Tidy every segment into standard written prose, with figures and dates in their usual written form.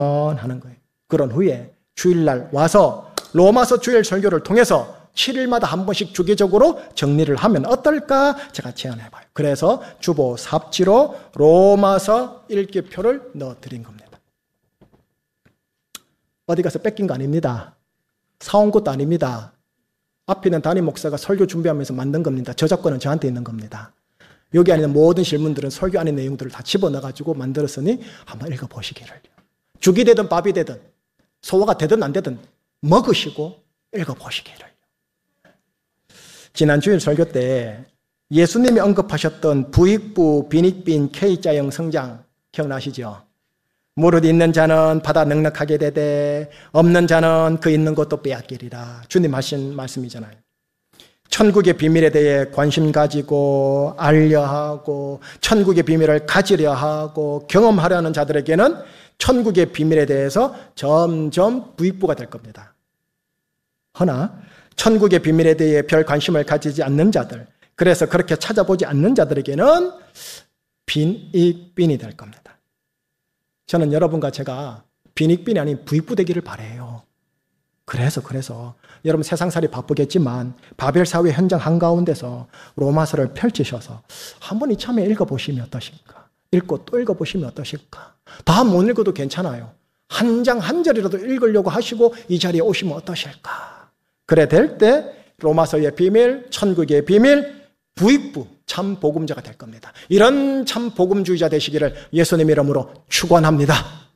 하는 거예요. 그런 후에 주일날 와서 로마서 주일 설교를 통해서 7일마다 한 번씩 주기적으로 정리를 하면 어떨까 제가 제안해봐요. 그래서 주보 삽지로 로마서 읽기표를 넣어드린 겁니다. 어디 가서 뺏긴 거 아닙니다. 사온 것도 아닙니다. 앞에 있는 담임 목사가 설교 준비하면서 만든 겁니다. 저작권은 저한테 있는 겁니다. 여기 안에 있는 모든 질문들은 설교 안에 내용들을 다 집어넣어가지고 만들었으니 한번 읽어보시기를. 죽이 되든 밥이 되든 소화가 되든 안 되든 먹으시고 읽어보시기를. 지난 주일 설교 때 예수님이 언급하셨던 부익부, 빈익빈, K자형 성장 기억나시죠? 무릇 있는 자는 받아 넉넉하게 되되 없는 자는 그 있는 것도 빼앗기리라. 주님 하신 말씀이잖아요. 천국의 비밀에 대해 관심 가지고 알려 하고 천국의 비밀을 가지려 하고 경험하려는 자들에게는 천국의 비밀에 대해서 점점 부익부가 될 겁니다. 허나 천국의 비밀에 대해 별 관심을 가지지 않는 자들, 그래서 그렇게 찾아보지 않는 자들에게는 빈익빈이 될 겁니다. 저는 여러분과 제가 빈익빈이 아닌 부익부 되기를 바라요. 그래서 여러분 세상살이 바쁘겠지만 바벨사회 현장 한가운데서 로마서를 펼치셔서 한번 이참에 읽어보시면 어떠실까? 읽고 또 읽어보시면 어떠실까? 다 못 읽어도 괜찮아요. 한 장 한 절이라도 읽으려고 하시고 이 자리에 오시면 어떠실까? 그래 될 때 로마서의 비밀, 천국의 비밀, 부익부, 참 복음자가 될 겁니다. 이런 참 복음주의자 되시기를 예수님 이름으로 축원합니다.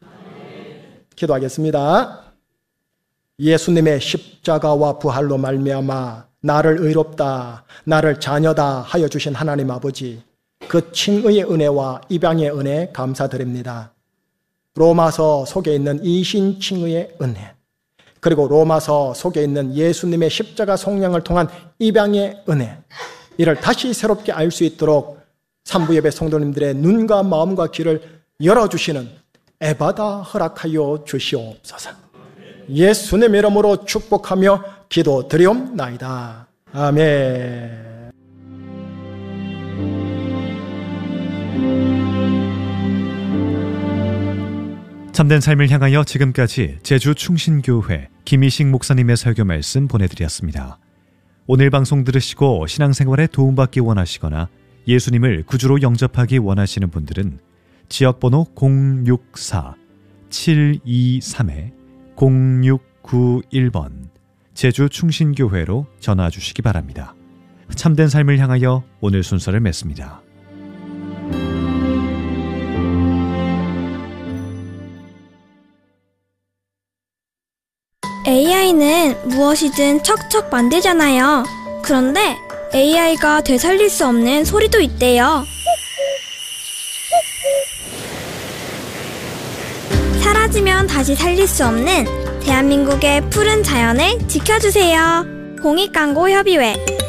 기도하겠습니다. 예수님의 십자가와 부활로 말미암아 나를 의롭다, 나를 자녀다 하여 주신 하나님 아버지, 그 칭의의 은혜와 입양의 은혜 감사드립니다. 로마서 속에 있는 이신칭의의 은혜, 그리고 로마서 속에 있는 예수님의 십자가 속량을 통한 입양의 은혜, 이를 다시 새롭게 알 수 있도록 산부예배 성도님들의 눈과 마음과 귀를 열어주시는 에바다 허락하여 주시옵소서. 예수님 이름으로 축복하며 기도드리옵나이다. 아멘. 참된 삶을 향하여 지금까지 제주 충신교회 김희식 목사님의 설교 말씀 보내드렸습니다. 오늘 방송 들으시고 신앙생활에 도움받기 원하시거나 예수님을 구주로 영접하기 원하시는 분들은 지역번호 064-723-0691번 제주 충신교회로 전화 주시기 바랍니다. 참된 삶을 향하여 오늘 순서를 맺습니다. AI는 무엇이든 척척 만들잖아요. 그런데 AI가 되살릴 수 없는 소리도 있대요. 사라지면 다시 살릴 수 없는 대한민국의 푸른 자연을 지켜주세요. 공익광고협의회